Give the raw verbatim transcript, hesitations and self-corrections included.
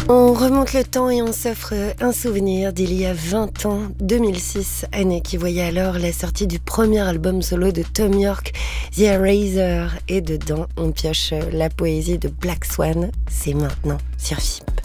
On remonte le temps et on s'offre un souvenir d'il y a vingt ans, deux mille six, année qui voyait alors la sortie du premier album solo de Thom Yorke, The Eraser. Et dedans, on pioche la poésie de Black Swan. C'est maintenant sur F I P.